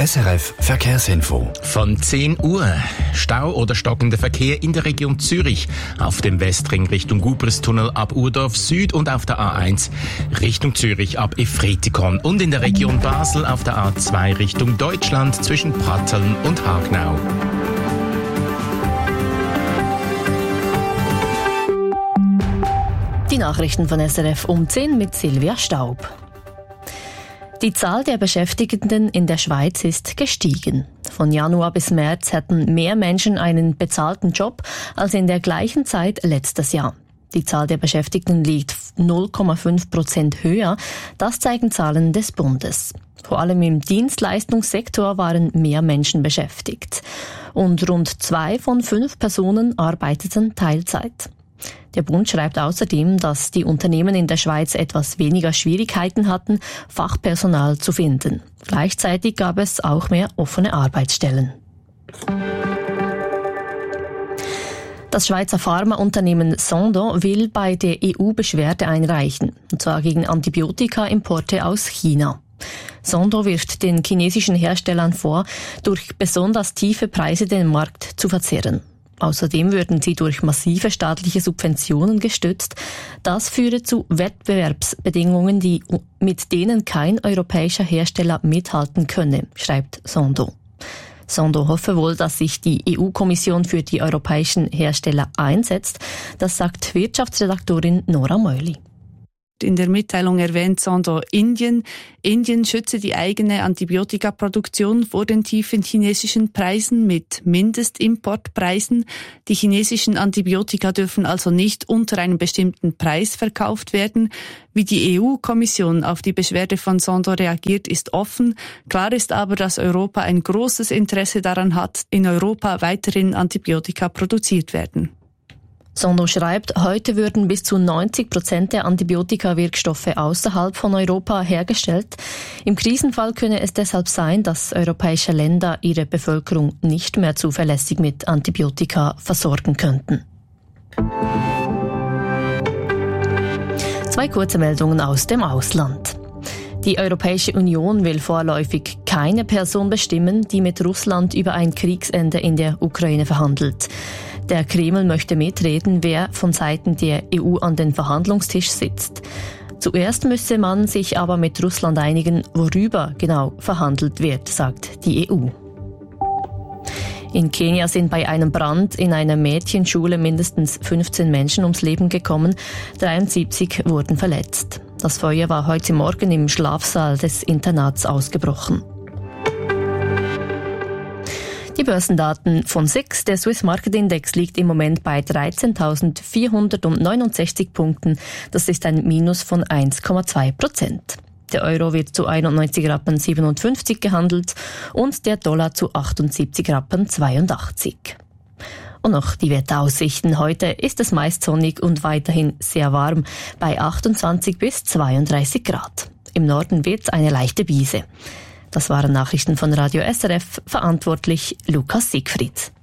SRF Verkehrsinfo. Von 10 Uhr. Stau oder stockender Verkehr in der Region Zürich. Auf dem Westring Richtung Gubristunnel ab Urdorf Süd und auf der A1 Richtung Zürich ab Efretikon. Und in der Region Basel auf der A2 Richtung Deutschland zwischen Pratteln und Hagnau. Die Nachrichten von SRF um 10 mit Silvia Staub. Die Zahl der Beschäftigten in der Schweiz ist gestiegen. Von Januar bis März hatten mehr Menschen einen bezahlten Job als in der gleichen Zeit letztes Jahr. Die Zahl der Beschäftigten liegt 0,5% höher. Das zeigen Zahlen des Bundes. Vor allem im Dienstleistungssektor waren mehr Menschen beschäftigt. Und rund 2 von 5 Personen arbeiteten Teilzeit. Der Bund schreibt außerdem, dass die Unternehmen in der Schweiz etwas weniger Schwierigkeiten hatten, Fachpersonal zu finden. Gleichzeitig gab es auch mehr offene Arbeitsstellen. Das Schweizer Pharmaunternehmen Sandoz will bei der EU Beschwerde einreichen, und zwar gegen Antibiotika-Importe aus China. Sandoz wirft den chinesischen Herstellern vor, durch besonders tiefe Preise den Markt zu verzerren. Außerdem würden sie durch massive staatliche Subventionen gestützt. Das führe zu Wettbewerbsbedingungen, mit denen kein europäischer Hersteller mithalten könne, schreibt Sandoz. Sandoz hoffe wohl, dass sich die EU-Kommission für die europäischen Hersteller einsetzt. Das sagt Wirtschaftsredaktorin Nora Meuli. In der Mitteilung erwähnt Sandoz Indien. Indien schütze die eigene Antibiotikaproduktion vor den tiefen chinesischen Preisen mit Mindestimportpreisen. Die chinesischen Antibiotika dürfen also nicht unter einem bestimmten Preis verkauft werden. Wie die EU-Kommission auf die Beschwerde von Sandoz reagiert, ist offen. Klar ist aber, dass Europa ein großes Interesse daran hat, in Europa weiterhin Antibiotika produziert werden. Sandoz schreibt, heute würden bis zu 90% der Antibiotika-Wirkstoffe außerhalb von Europa hergestellt. Im Krisenfall könne es deshalb sein, dass europäische Länder ihre Bevölkerung nicht mehr zuverlässig mit Antibiotika versorgen könnten. 2 kurze Meldungen aus dem Ausland. Die Europäische Union will vorläufig keine Person bestimmen, die mit Russland über ein Kriegsende in der Ukraine verhandelt. Der Kreml möchte mitreden, wer von Seiten der EU an den Verhandlungstisch sitzt. Zuerst müsse man sich aber mit Russland einigen, worüber genau verhandelt wird, sagt die EU. In Kenia sind bei einem Brand in einer Mädchenschule mindestens 15 Menschen ums Leben gekommen, 73 wurden verletzt. Das Feuer war heute Morgen im Schlafsaal des Internats ausgebrochen. Die Börsendaten von SIX, der Swiss Market Index, liegt im Moment bei 13.469 Punkten. Das ist ein Minus von 1,2%. Der Euro wird zu 91,57 Rappen gehandelt und der Dollar zu 78,82 Rappen. Und noch die Wetteraussichten. Heute ist es meist sonnig und weiterhin sehr warm bei 28 bis 32 Grad. Im Norden wird es eine leichte Brise. Das waren Nachrichten von Radio SRF, verantwortlich Lukas Siegfried.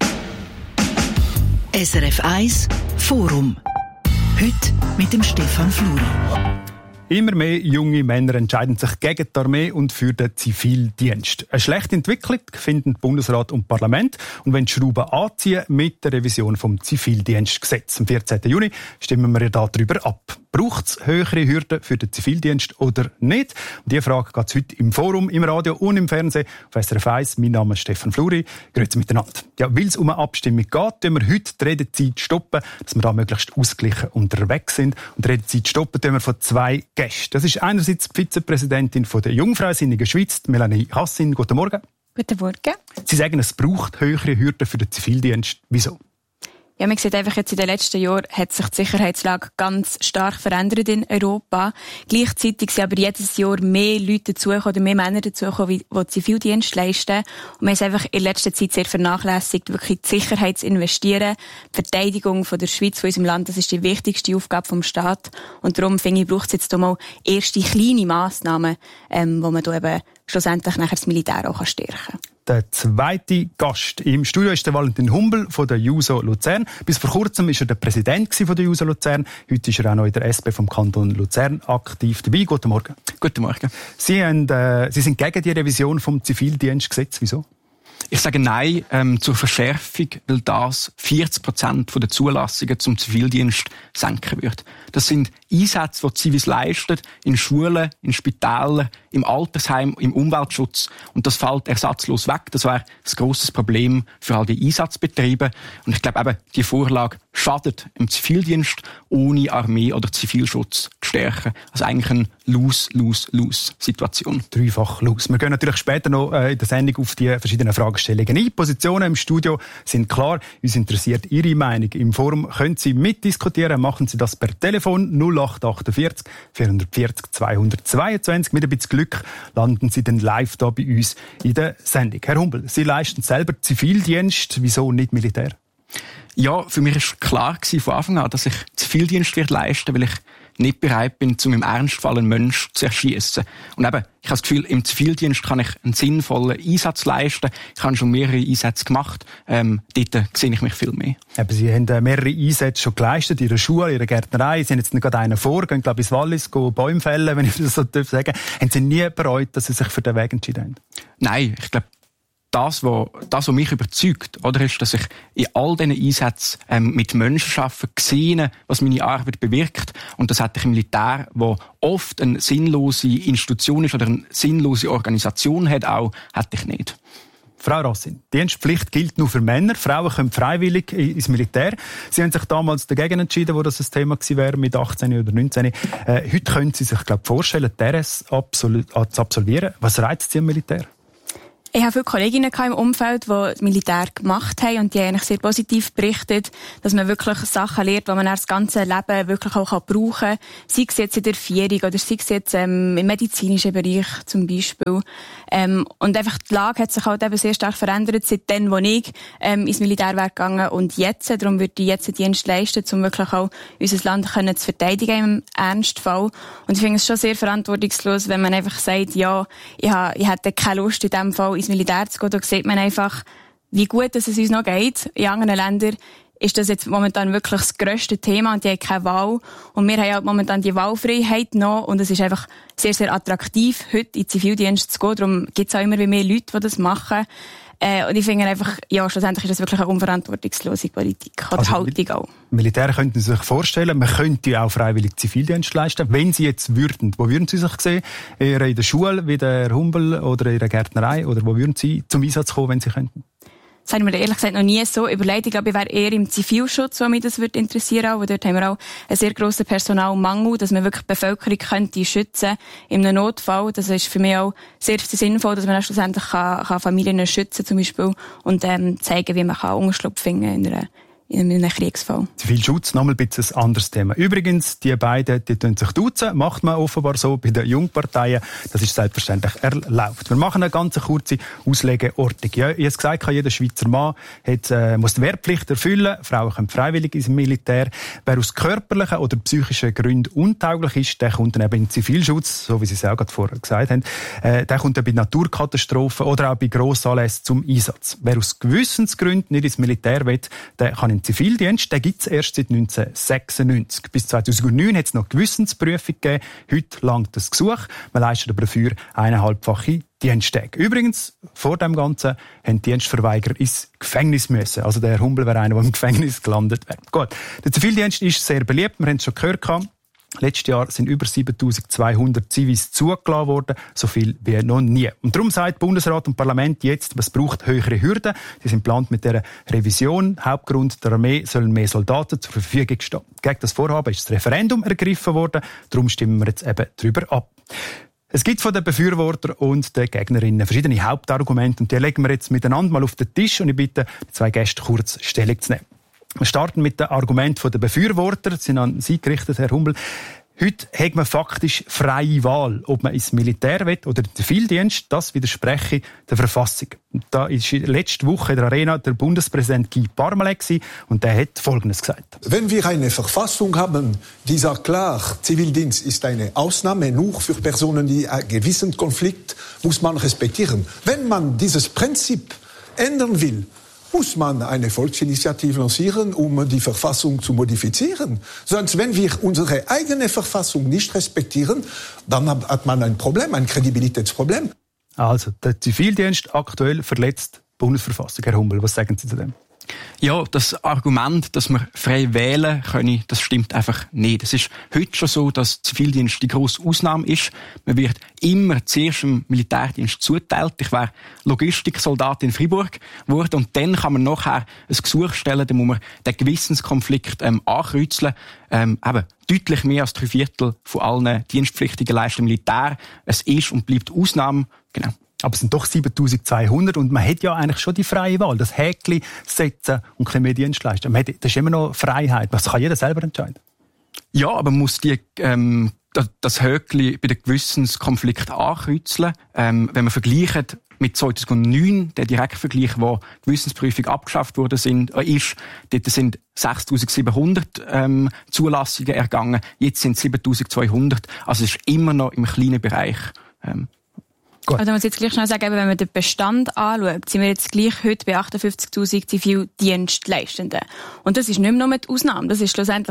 SRF 1 Forum. Heute mit dem Stefan Fluri. Immer mehr junge Männer entscheiden sich gegen die Armee und für den Zivildienst. Eine schlechte Entwicklung finden Bundesrat und Parlament und wollen die Schrauben anziehen mit der Revision vom Zivildienstgesetz. Am 14. Juni stimmen wir ja darüber ab. Braucht es höhere Hürden für den Zivildienst oder nicht? Und diese Frage geht es heute im Forum, im Radio und im Fernsehen auf SRF 1. Mein Name ist Stefan Fluri. Grüezi miteinander. Ja, weil es um eine Abstimmung geht, tun wir heute die Redezeit stoppen, dass wir da möglichst ausgeglichen unterwegs sind. Und die Redezeit stoppen tun wir von 2 Gästen. Das ist einerseits die Vizepräsidentin der Jungfreisinnigen Schweiz, Melanie Hassin. Guten Morgen. Guten Morgen. Sie sagen, es braucht höhere Hürden für den Zivildienst. Wieso? Ja, man sieht einfach jetzt in den letzten Jahren hat sich die Sicherheitslage ganz stark verändert in Europa. Gleichzeitig sind aber jedes Jahr mehr Leute dazugekommen oder mehr Männer dazugekommen, die Zivildienst leisten. Und man ist einfach in letzter Zeit sehr vernachlässigt, wirklich die Sicherheit zu investieren. Die Verteidigung von der Schweiz, von unserem Land, das ist die wichtigste Aufgabe vom Staat. Und darum, finde ich, braucht es jetzt mal erste kleine Massnahmen, wo man da eben schlussendlich nachher das Militär auch stärken kann. der zweite Gast. Im Studio ist der Valentin Humbel von der JUSO Luzern. Bis vor kurzem war er der Präsident von der JUSO Luzern. Heute ist er auch noch in der SP vom Kanton Luzern aktiv dabei. Guten Morgen. Guten Morgen. Sie sind gegen die Revision vom Zivildienstgesetz. Wieso? Ich sage Nein zur Verschärfung, weil das 40% der Zulassungen zum Zivildienst senken wird. Das sind Einsätze, die Zivis leisten, in Schulen, in Spitälern, im Altersheim, im Umweltschutz. Und das fällt ersatzlos weg. Das wäre ein grosses Problem für all die Einsatzbetriebe. Und ich glaube eben, die Vorlage schadet im Zivildienst, ohne Armee oder Zivilschutz zu stärken. Also eigentlich eine Lose-Lose-Lose-Situation. Dreifach Lose. Wir gehen natürlich später noch in der Sendung auf die verschiedenen Fragestellungen ein. Positionen im Studio sind klar. Uns interessiert Ihre Meinung. Im Forum können Sie mitdiskutieren. Machen Sie das per Telefon 0848 440 222. Mit ein bisschen Glück landen Sie dann live da bei uns in der Sendung. Herr Humbel, Sie leisten selber Zivildienst. Wieso nicht Militär? Ja, für mich war klar von Anfang an, dass ich Zivildienst leisten werde, weil ich nicht bereit bin, um im Ernstfall einen Menschen zu erschiessen. Und eben, ich habe das Gefühl, im Zivildienst kann ich einen sinnvollen Einsatz leisten. Ich habe schon mehrere Einsätze gemacht. Dort sehe ich mich viel mehr. Aber Sie haben mehrere Einsätze schon geleistet, in Ihrer Schule, in Ihrer Gärtnerei. Sie haben jetzt gerade einen vor, gehen, glaube ich, ins Wallis, Bäume fällen, wenn ich das so sagen darf. Haben Sie nie bereut, dass Sie sich für den Weg entschieden haben? Nein, ich glaube, das, was mich überzeugt, oder, ist, dass ich in all diesen Einsätzen mit Menschen arbeite, sehe, was meine Arbeit bewirkt. Und das hätte ich im Militär, wo oft eine sinnlose Institution ist oder eine sinnlose Organisation hat, auch, hätte ich nicht. Frau Rossin, Dienstpflicht gilt nur für Männer. Frauen können freiwillig ins Militär. Sie haben sich damals dagegen entschieden, wo das ein Thema gewesen wäre, mit 18 oder 19. Heute können Sie sich, glaube ich, vorstellen, die RS zu absolvieren. Was reizt Sie am Militär? Ich habe viele Kolleginnen im Umfeld, die das Militär gemacht haben und die haben eigentlich sehr positiv berichtet, dass man wirklich Sachen lernt, die man das ganze Leben wirklich auch brauchen kann. Sei es jetzt in der Erziehung oder sei es jetzt im medizinischen Bereich zum Beispiel. Und einfach die Lage hat sich halt eben sehr stark verändert, seitdem, wo ich ins Militär wäre gegangen und jetzt. Darum würde ich jetzt den Dienst leisten, um wirklich auch unser Land zu verteidigen im Ernstfall. Und ich finde es schon sehr verantwortungslos, wenn man einfach sagt, ja, ich hätte keine Lust in diesem Fall ins Militär zu gehen. Da sieht man einfach, wie gut dass es uns noch geht. In anderen Ländern ist das jetzt momentan wirklich das grösste Thema und die haben keine Wahl. Und wir haben halt momentan die Wahlfreiheit noch und es ist einfach sehr, sehr attraktiv, heute in den Zivildienst zu gehen. Darum gibt es auch immer mehr Leute, die das machen. Und ich finde einfach, ja, schlussendlich ist das wirklich eine unverantwortungslose Politik. Oder also, Haltung auch. Militär könnten Sie sich vorstellen, man könnte auch freiwillig Zivildienst leisten. Wenn Sie jetzt würden, wo würden Sie sich sehen? Eher in der Schule, wie der Humbel oder in der Gärtnerei? Oder wo würden Sie zum Einsatz kommen, wenn Sie könnten? Das haben wir ehrlich gesagt noch nie so überlegt. Ich glaube, ich wäre eher im Zivilschutz, wo mich das würde interessieren. Weil dort haben wir auch einen sehr grossen Personalmangel, dass man wirklich die Bevölkerung könnte schützen in einem Notfall. Das ist für mich auch sehr sinnvoll, dass man auch schlussendlich kann Familien schützen zum Beispiel und zeigen, wie man Unterschlupf finden in einem Kriegsfall. Zivilschutz, nochmal ein bisschen ein anderes Thema. Übrigens, die beiden, die tun sich duzen, macht man offenbar so bei den Jungparteien. Das ist selbstverständlich erlaubt. Wir machen eine ganz kurze Auslegeordnung. Ja, ich habe gesagt, jeder Schweizer Mann muss die Wehrpflicht erfüllen. Frauen können freiwillig ins Militär. Wer aus körperlichen oder psychischen Gründen untauglich ist, der kommt dann eben in den Zivilschutz, so wie Sie es auch gerade vorher gesagt haben. Der kommt dann bei Naturkatastrophen oder auch bei Grossanlässen zum Einsatz. Wer aus Gewissensgründen nicht ins Militär will, der kann Zivildienst, den gibt es erst seit 1996. Bis 2009 hat es noch Gewissensprüfung gegeben. Heute langt das Gesuch. Man leistet aber dafür 1,5-fache Diensttage. Übrigens, vor dem Ganzen haben Dienstverweigerer ins Gefängnis müssen. Also der Herr Humbel wäre einer, der im Gefängnis gelandet wäre. Gut. Der Zivildienst ist sehr beliebt. Wir haben es schon gehört. Letztes Jahr sind über 7'200 Zivis zugelassen worden, so viel wie noch nie. Und darum sagt Bundesrat und Parlament jetzt, es braucht höhere Hürden. Die sind geplant mit dieser Revision. Hauptgrund, der Armee sollen mehr Soldaten zur Verfügung stehen. Gegen das Vorhaben ist das Referendum ergriffen worden. Darum stimmen wir jetzt eben darüber ab. Es gibt von den Befürwortern und den Gegnerinnen verschiedene Hauptargumente und die legen wir jetzt miteinander mal auf den Tisch und ich bitte die zwei Gäste kurz Stellung zu nehmen. Wir starten mit dem Argument der Befürworter. Sie sind an Sie gerichtet, Herr Humbel. Heute hat man faktisch freie Wahl, ob man ins Militär will oder in den Zivildienst. Das widerspreche der Verfassung. Da war letzte Woche in der Arena der Bundespräsident Guy Parmelin und der hat Folgendes gesagt. Wenn wir eine Verfassung haben, die sagt klar, Zivildienst ist eine Ausnahme, nur für Personen, die einen gewissen Konflikt muss man respektieren. Wenn man dieses Prinzip ändern will, muss man eine Volksinitiative lancieren, um die Verfassung zu modifizieren. Sonst, wenn wir unsere eigene Verfassung nicht respektieren, dann hat man ein Problem, ein Kredibilitätsproblem. Also, der Zivildienst aktuell verletzt die Bundesverfassung. Herr Hummel, was sagen Sie zu dem? Ja, das Argument, dass man frei wählen können, das stimmt einfach nicht. Es ist heute schon so, dass Zivildienst die grosse Ausnahme ist. Man wird immer zuerst im Militärdienst zugeteilt. Ich wäre Logistiksoldat in Freiburg geworden und dann kann man nachher ein Gesuch stellen, dann muss man den Gewissenskonflikt ankreuzeln. Eben deutlich mehr als 3/4 von allen Dienstpflichtigen leisten im Militär. Es ist und bleibt Ausnahme. Genau. Aber es sind doch 7200 und man hat ja eigentlich schon die freie Wahl. Das Häkchen setzen und ein bisschen mehr Dienst leisten. Das ist immer noch Freiheit. Das kann jeder selber entscheiden. Ja, aber man muss das Häkchen bei den Gewissenskonflikt ankreuzeln. Wenn man vergleicht mit 2009, der Direktvergleich, wo die Gewissensprüfung abgeschafft worden ist, dort sind 6700 Zulassungen ergangen. Jetzt sind 7200. Also es ist immer noch im kleinen Bereich. Also man muss jetzt gleich schnell sagen, wenn man den Bestand anschaut, sind wir jetzt gleich heute bei 58'000 Zivildienstleistenden. Und das ist nicht mehr nur die Ausnahme, das ist schlussendlich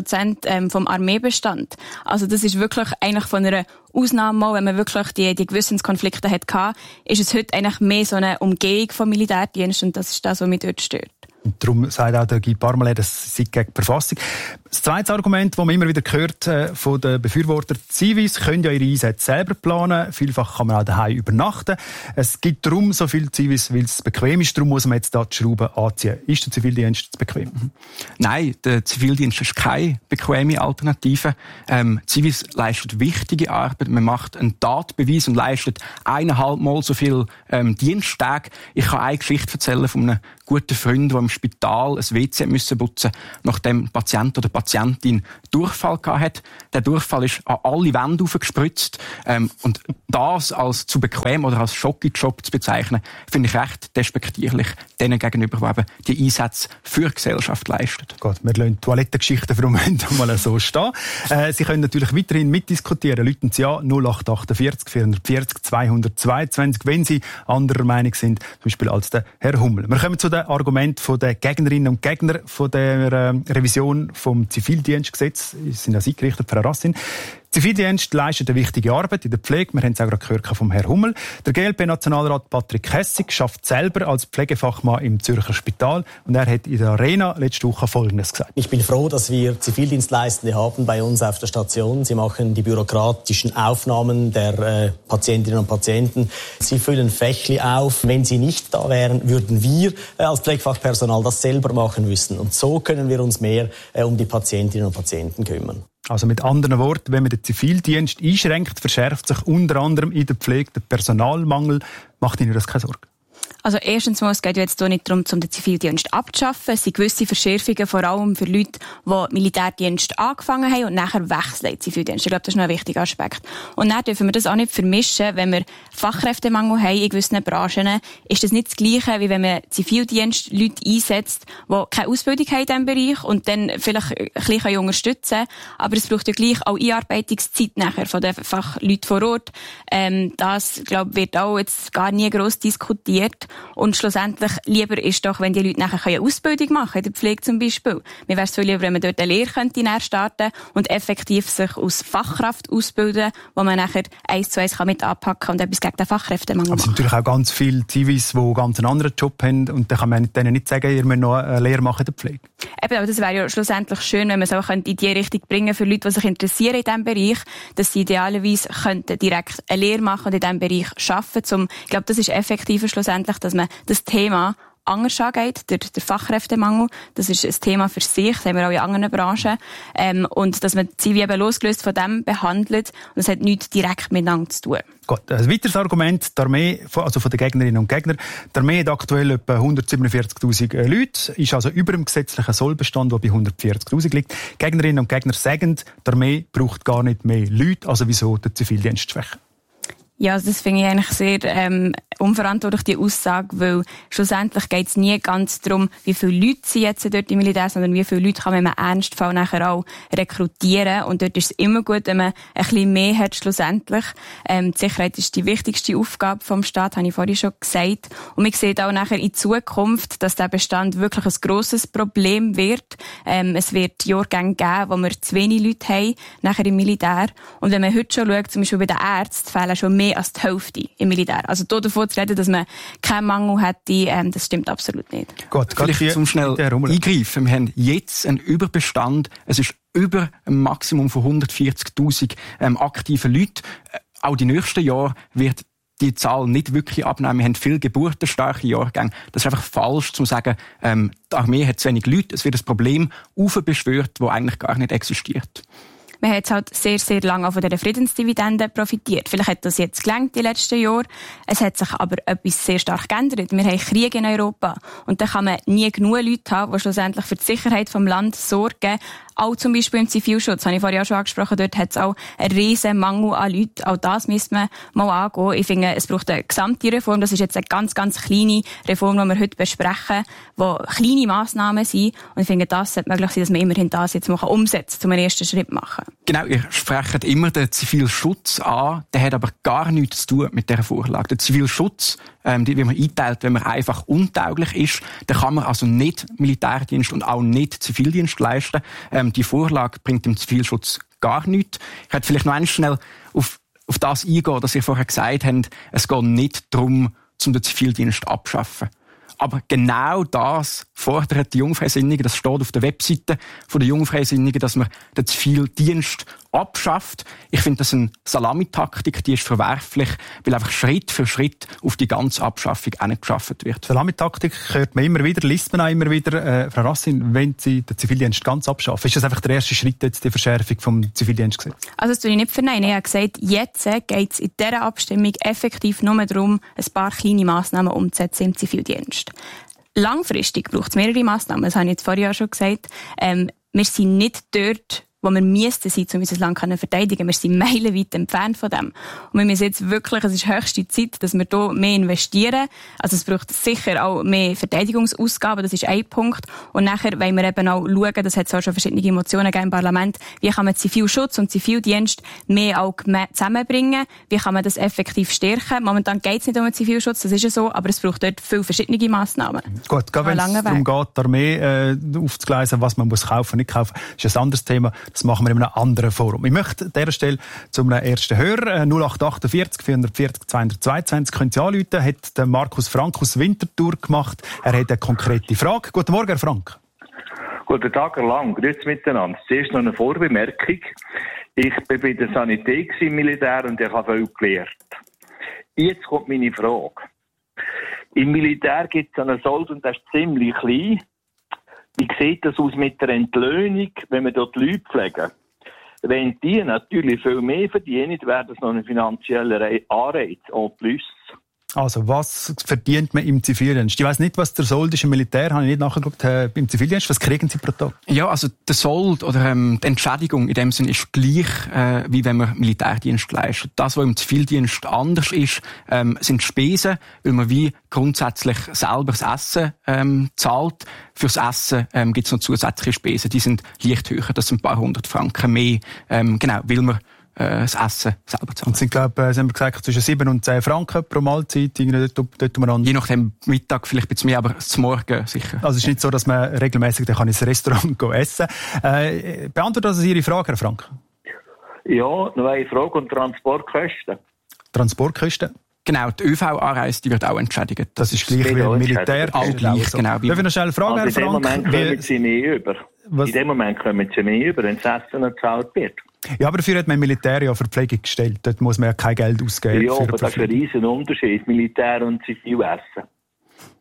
40% vom Armeebestand. Also das ist wirklich eigentlich von einer Ausnahme mal, wenn man wirklich die Gewissenskonflikte hatte, ist es heute eigentlich mehr so eine Umgehung vom Militärdienst und das ist das, was mich dort stört. Und darum sagt auch der Guy Parmelin, das sei gegen die Verfassung. Das zweite Argument, das man immer wieder hört von den Befürwortern, Zivis können ja ihre Einsätze selber planen. Vielfach kann man auch daheim übernachten. Es gibt darum so viele Zivis, weil es bequem ist. Darum muss man jetzt da die Schrauben anziehen. Ist der Zivildienst bequem? Nein, der Zivildienst ist keine bequeme Alternative. Zivis leistet wichtige Arbeit. Man macht einen Tatbeweis und leistet 1,5 Mal so viel Diensttage. Ich kann eine Geschichte erzählen von einem guten Freund, der im Spital ein WC putzen musste, nachdem der Patient oder die Patientin Durchfall hatte. Der Durchfall ist an alle Wände aufgespritzt. Und das als zu bequem oder als Schocki-Job zu bezeichnen, finde ich recht despektierlich denen gegenüber, die eben die Einsätze für die Gesellschaft leisten. Gut, wir lassen die Toilettengeschichten für einen Moment mal so stehen. Sie können natürlich weiterhin mitdiskutieren. Rufen Sie an 0848 440 222, wenn Sie anderer Meinung sind, zum Beispiel als der Herr Hummel. Wir kommen zu den Argumenten der Gegnerinnen und Gegner von der Revision vom Zivildienstgesetz. Sie sind ja eingerichtet, Frau Rassin. Zivildienst leistet eine wichtige Arbeit in der Pflege. Wir haben es auch gerade gehört vom Herrn Hummel. Der GLP-Nationalrat Patrick Hessig schafft selber als Pflegefachmann im Zürcher Spital. Und er hat in der Arena letzte Woche Folgendes gesagt. Ich bin froh, dass wir Zivildienstleistende haben bei uns auf der Station. Sie machen die bürokratischen Aufnahmen der Patientinnen und Patienten. Sie füllen Fächli auf. Wenn sie nicht da wären, würden wir als Pflegefachpersonal das selber machen müssen. Und so können wir uns mehr um die Patientinnen und Patienten kümmern. Also mit anderen Worten, wenn man den Zivildienst einschränkt, verschärft sich unter anderem in der Pflege der Personalmangel. Macht Ihnen das keine Sorge? Also erstens mal, es geht ja jetzt hier nicht darum, den Zivildienst abzuschaffen. Es sind gewisse Verschärfungen, vor allem für Leute, die Militärdienst angefangen haben und nachher wechseln in Zivildienst. Ich glaube, das ist noch ein wichtiger Aspekt. Und dann dürfen wir das auch nicht vermischen. Wenn wir Fachkräftemangel haben in gewissen Branchen, ist das nicht das Gleiche, wie wenn man Zivildienstleute einsetzt, die keine Ausbildung haben in diesem Bereich und dann vielleicht ein bisschen unterstützen können. Aber es braucht ja gleich auch Einarbeitungszeit nachher von den Fachleuten vor Ort. Das, glaube ich, wird auch jetzt gar nie gross diskutiert. Und schlussendlich lieber ist doch, wenn die Leute nachher eine Ausbildung machen in der Pflege zum Beispiel. Mir wäre es viel lieber, wenn man dort eine Lehre könnte starten und effektiv sich als Fachkraft ausbilden, wo man nachher 1:1 mit anpacken und etwas gegen den Fachkräftemangel machen. Aber es sind natürlich auch ganz viele Zivis, die ganz einen anderen Job haben und dann kann man denen nicht sagen, ihr müsst noch eine Lehre machen in der Pflege. Eben, aber das wäre ja schlussendlich schön, wenn man es auch in die Richtung bringen für Leute, die sich interessieren in diesem Bereich, dass sie idealerweise könnten direkt eine Lehre machen und in diesem Bereich arbeiten. Ich glaube, das ist effektiver schlussendlich, dass man das Thema anders angeht, der Fachkräftemangel. Das ist ein Thema für sich, das haben wir auch in anderen Branchen. Und dass man die Zivi eben losgelöst von dem behandelt. Und das hat nichts direkt miteinander zu tun. Gut, ein weiteres Argument, die Armee, also von den Gegnerinnen und Gegnern. Die Armee hat aktuell etwa 147'000 Leute, ist also über dem gesetzlichen Sollbestand, der bei 140'000 liegt. Gegnerinnen und Gegner sagen, die Armee braucht gar nicht mehr Leute, also wieso den Zivildienst schwächen? Ja, also das finde ich eigentlich sehr unverantwortlich, die Aussage, weil schlussendlich geht es nie ganz darum, wie viele Leute sind jetzt dort im Militär, sondern wie viele Leute kann man im Ernstfall nachher auch rekrutieren. Und dort ist es immer gut, wenn man ein bisschen mehr hat schlussendlich. Die Sicherheit ist die wichtigste Aufgabe vom Staat, habe ich vorhin schon gesagt. Und man sieht auch nachher in Zukunft, dass der Bestand wirklich ein grosses Problem wird. Es wird Jahrgänge geben, wo wir zu wenig Leute haben, nachher im Militär. Und wenn man heute schon schaut, zum Beispiel bei den Ärzten, fehlen schon mehr als die Hälfte im Militär. Also davon zu reden, dass man keinen Mangel hätte, das stimmt absolut nicht. Gut, vielleicht zum schnell eingreifen. Wir haben jetzt einen Überbestand. Es ist über ein Maximum von 140'000 aktiven Leuten. Auch die nächsten Jahre wird die Zahl nicht wirklich abnehmen. Wir haben viele geburtenstarke Jahrgänge. Das ist einfach falsch, zu sagen, die Armee hat zu wenig Leute. Es wird ein Problem aufbeschwört, das eigentlich gar nicht existiert. Man hat jetzt halt sehr, sehr lange auch von dieser Friedensdividende profitiert. Vielleicht hat das jetzt gelangt die letzten Jahre. Es hat sich aber etwas sehr stark geändert. Wir haben Krieg in Europa. Und da kann man nie genug Leute haben, die schlussendlich für die Sicherheit des Landes sorgen. Auch zum Beispiel im Zivilschutz, habe ich vorhin auch schon angesprochen, dort hat es auch einen riesen Mangel an Leuten. Auch das müsste man mal angehen. Ich finde, es braucht eine gesamte Reform. Das ist jetzt eine ganz, ganz kleine Reform, die wir heute besprechen, die kleine Massnahmen sind. Und ich finde, das sollte möglich sein, dass man immerhin das jetzt mal umsetzt, um einen ersten Schritt zu machen. Genau, ihr sprecht immer den Zivilschutz an. Der hat aber gar nichts zu tun mit dieser Vorlage. Der Zivilschutz, wie man einteilt, wenn man einfach untauglich ist, dann kann man also nicht Militärdienst und auch nicht Zivildienst leisten. Die Vorlage bringt dem Zivilschutz gar nichts. Ich hätte vielleicht noch einmal schnell auf das eingehen, dass ihr vorher gesagt habt, es geht nicht darum, den Zivildienst abzuschaffen. Aber genau das fordert die Jungfreisinnigen. Das steht auf der Webseite der Jungfreisinnigen, dass man den Zivildienst abschafft. Ich finde das eine Salamitaktik, die ist verwerflich, weil einfach Schritt für Schritt auf die ganze Abschaffung geschafft wird. Salamitaktik hört man immer wieder, liest man auch immer wieder. Frau Rassin, wenn Sie den Zivildienst ganz abschaffen, ist das einfach der erste Schritt jetzt, die Verschärfung vom Zivildienstgesetz? Also das tue ich nicht verneinen. Ich habe gesagt, jetzt geht es in dieser Abstimmung effektiv nur darum, ein paar kleine Massnahmen umzusetzen im Zivildienst. Langfristig braucht es mehrere Massnahmen, das habe ich jetzt vorher auch schon gesagt. Wir sind nicht dort, wo wir müssten sein, um unser Land verteidigen können. Wir sind meilenweit entfernt von dem. Und wir müssen jetzt wirklich, es ist höchste Zeit, dass wir hier mehr investieren. Also es braucht sicher auch mehr Verteidigungsausgaben, das ist ein Punkt. Und nachher wollen wir eben auch schauen, das hat es auch schon verschiedene Emotionen gegeben im Parlament, wie kann man Zivilschutz und Zivildienst mehr auch zusammenbringen, wie kann man das effektiv stärken. Momentan geht es nicht um den Zivilschutz, das ist ja so, aber es braucht dort viele verschiedene Massnahmen. Gut, gerade wenn es darum geht, die Armee aufzugleisen, was man muss kaufen und nicht kaufen, ist ein anderes Thema. Das machen wir in einem anderen Forum. Ich möchte an dieser Stelle zu einem ersten Hörer 0848 440 222 können Sie anrufen. Hat der Markus Frank aus Winterthur gemacht. Er hat eine konkrete Frage. Guten Morgen, Herr Frank. Guten Tag, Herr Lang. Grüezi miteinander. Zuerst noch eine Vorbemerkung. Ich bin bei der Sanität im Militär und ich habe viel gelernt. Jetzt kommt meine Frage. Im Militär gibt es einen Sold und der ist ziemlich klein. Wie sieht das aus mit der Entlöhnung, wenn wir dort Leute pflegen? Wenn die natürlich viel mehr verdienen, wäre das noch ein finanzieller Anreiz und plus. Also, was verdient man im Zivildienst? Ich weiss nicht, was der Sold ist im Militär, habe ich nicht nachgeschaut. Im Zivildienst, was kriegen Sie pro Tag? Ja, also der Sold oder die Entschädigung in dem Sinn ist gleich, wie wenn man Militärdienst leistet. Das, was im Zivildienst anders ist, sind Spesen, weil man wie grundsätzlich selber das Essen zahlt. Fürs Essen gibt es noch zusätzliche Spesen, die sind leicht höher, das sind ein paar 100 Franken mehr, genau, weil man das Essen selber zahlen. Und sind, glaube ich, haben wir gesagt, zwischen 7 und 10 Franken pro Mahlzeit. Dort umeinander. Je nachdem, Mittag vielleicht ein bisschen mehr, aber zum Morgen sicher. Also es ist nicht so, dass man regelmäßig ins Restaurant essen kann. Beantwortet also Ihre Frage, Herr Frank? Ja, noch eine Frage und Transportkosten. Transportkosten? Genau, die ÖV-Anreise, die wird auch entschädigt. Das ist gleich wie im Militär. Auch gleich, genau. Darf ich noch schnell fragen, also Herr Frank? In dem Moment kommen Sie mehr über. In dem Moment kommen Sie mehr über, wenn das Essen gezahlt wird. Ja, aber dafür hat man im Militär ja Verpflegung gestellt. Dort muss man ja kein Geld ausgeben. Ja, aber das ist ein riesen Unterschied, Militär und Zivilessen. Aber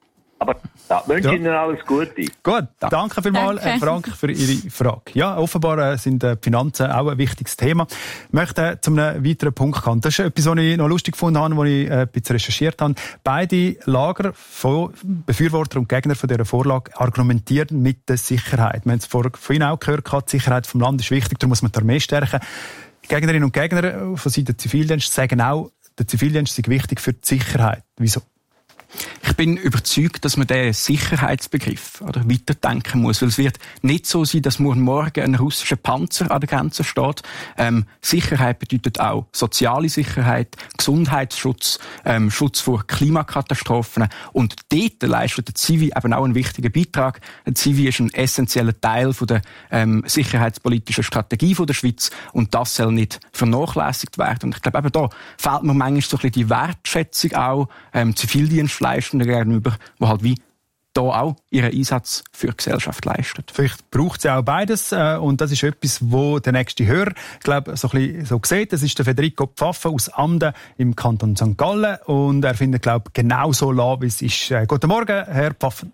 Aber ja, wünsche Ihnen alles Gute. Gut, danke vielmals, Frank, für Ihre Frage. Ja, offenbar sind die Finanzen auch ein wichtiges Thema. Ich möchte zu einem weiteren Punkt kommen. Das ist etwas, was ich noch lustig gefunden habe, als ich ein bisschen recherchiert habe. Beide Lager von Befürworter und Gegner von dieser Vorlage argumentieren mit der Sicherheit. Wir haben es vorhin auch gehört, die Sicherheit des Landes ist wichtig, darum muss man die Armee stärken. Die Gegnerinnen und Gegner von Seiten des Zivildienstes sagen auch, der Zivildienst ist wichtig für die Sicherheit. Wieso? Ich bin überzeugt, dass man den Sicherheitsbegriff weiterdenken muss, weil es wird nicht so sein, dass morgen ein russischer Panzer an der Grenze steht. Sicherheit bedeutet auch soziale Sicherheit, Gesundheitsschutz, Schutz vor Klimakatastrophen, und dort leistet der Zivi eben auch einen wichtigen Beitrag. Der Zivi ist ein essentieller Teil von der sicherheitspolitischen Strategie von der Schweiz, und das soll nicht vernachlässigt werden. Und ich glaube, eben da fehlt mir manchmal so ein bisschen die Wertschätzung auch Zivildienstleistenden gegenüber, die halt wie da auch ihren Einsatz für die Gesellschaft leistet. Vielleicht braucht es ja auch beides, und das ist etwas, wo der nächste Hörer, glaube so ein bisschen so sieht. Das ist der Federico Pfaffer aus Amden im Kanton St. Gallen, und er findet, glaube genau so lassen, wie es ist. Guten Morgen, Herr Pfaffer.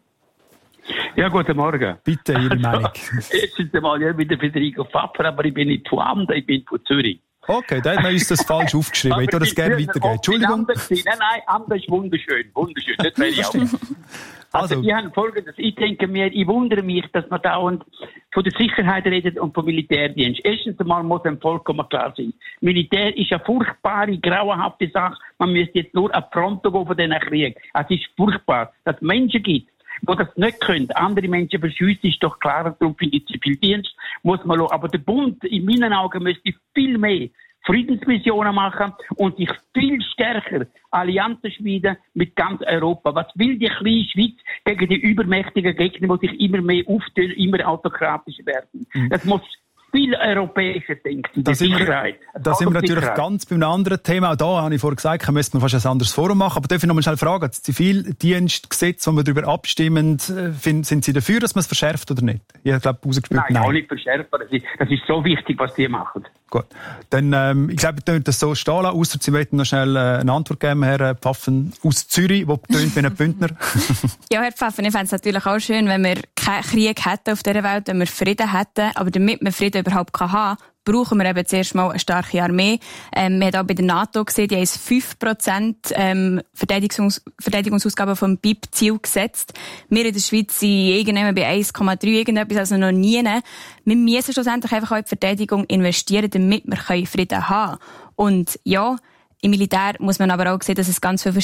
Ja, guten Morgen. Bitte, Ihre Meinung. Erstens einmal, ja, ich bin der Federico Pfaffer, aber ich bin nicht von Amden, ich bin von Zürich. Okay, da hat man uns das falsch aufgeschrieben. Ich würde das gerne weitergeben. Entschuldigung. Nein, Amden ist wunderschön. Das wäre ich auch. Also, ich habe Folgendes. Ich denke mir, ich wundere mich, dass man dauernd von der Sicherheit redet und vom Militärdienst. Erstens einmal muss einem vollkommen klar sein. Militär ist eine furchtbare, grauenhafte Sache. Man müsste jetzt nur an die Front gehen von diesen Krieg. Es ist furchtbar, dass es Menschen gibt, die das nicht können. Andere Menschen verschiessen, ist doch klar, darum finde ich Zivildienst, muss man schauen. Aber der Bund, in meinen Augen, müsste viel mehr Friedensmissionen machen und sich viel stärker Allianzen schmieden mit ganz Europa. Was will die kleine Schweiz gegen die übermächtigen Gegner, die sich immer mehr auftun, immer autokratischer werden? Das muss viel europäischer denken. Da sind wir natürlich ganz bei einem anderen Thema. Auch da habe ich vorhin gesagt, müsste man fast ein anderes Forum machen. Aber darf ich noch mal schnell fragen, das Zivildienstgesetz, wo wir darüber abstimmen, sind Sie dafür, dass man es verschärft oder nicht? Ich glaube, rausgespielt, nein. Auch nicht verschärfen. Das ist so wichtig, was die machen. Gut. Dann, ich glaube, wir können das so stehen lassen, ausser Sie möchten noch schnell eine Antwort geben, Herr Pfaffen aus Zürich, der tönt wie ein Bündner. Ja, Herr Pfaffen, ich fände es natürlich auch schön, wenn wir keinen Krieg hätten auf dieser Welt, wenn wir Frieden hätten. Aber damit wir Frieden überhaupt haben, brauchen wir eben zuerst mal eine starke Armee. Man hat auch bei der NATO gesehen, die haben 5% Verteidigungsausgaben vom BIP-Ziel gesetzt. Wir in der Schweiz sind irgendwann bei 1,3 irgendetwas, also noch nie. Wir müssen schlussendlich einfach auch in die Verteidigung investieren, damit wir Frieden haben können. Und ja, im Militär muss man aber auch sehen, dass es ganz viele